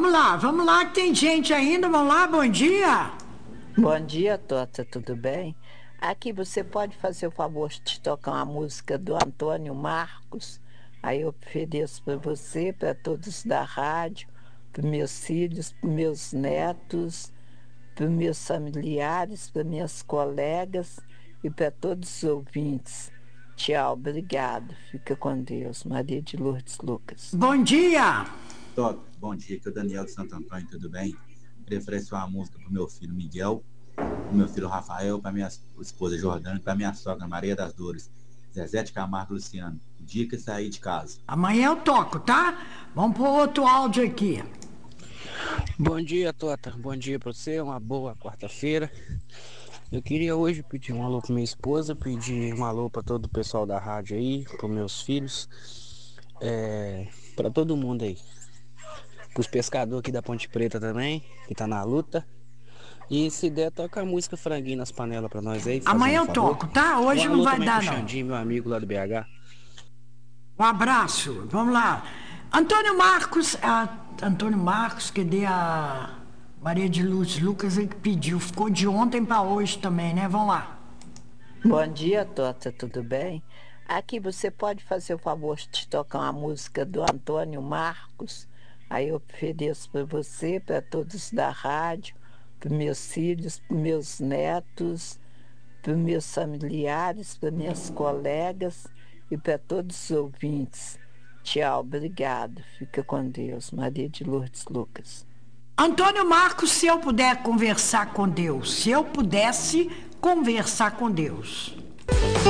vamos lá que tem gente ainda. Vamos lá, bom dia. Bom dia, Tota, tudo bem? Aqui você pode fazer o favor de tocar uma música do Antônio Marcos? Aí eu ofereço para você, para todos da rádio, para meus filhos, para meus netos, para meus familiares, para minhas colegas e para todos os ouvintes. Tchau, obrigado. Fica com Deus. Maria de Lourdes Lucas. Bom dia. Top, bom dia, aqui é o Daniel de Santo Antônio, tudo bem? Queria oferecer uma música pro meu filho Miguel, pro meu filho Rafael, pra minha esposa Jordana, pra minha sogra Maria das Dores, Zezé de Camargo e Luciano. O dia que sair de casa. Amanhã eu toco, tá? Vamos pro outro áudio aqui. Bom dia, Tota. Bom dia pra você, uma boa quarta-feira. Eu queria hoje pedir um alô pra minha esposa, pedir um alô pra todo o pessoal da rádio aí, pros meus filhos, pra todo mundo aí. Pros pescadores aqui da Ponte Preta também, que tá na luta. E se der, toca a música Franguinho nas Panelas pra nós aí, Amanhã eu favor. toco, tá? Hoje Um não alô vai também dar, pro não. Xandinho, meu amigo lá do BH. Um abraço, vamos lá. Antônio Marcos, que dê a Maria de Lourdes Lucas aí que pediu. Ficou de ontem para hoje também, né? Vamos lá. Bom dia, Tota, tudo bem? Aqui você pode fazer o favor de tocar uma música do Antônio Marcos? Aí eu ofereço para você, para todos da rádio, para meus filhos, para meus netos, para meus familiares, para minhas colegas e para todos os ouvintes. Tchau, obrigado. Fica com Deus. Maria de Lourdes Lucas. Antônio Marcos, se eu puder conversar com Deus, se eu pudesse conversar com Deus.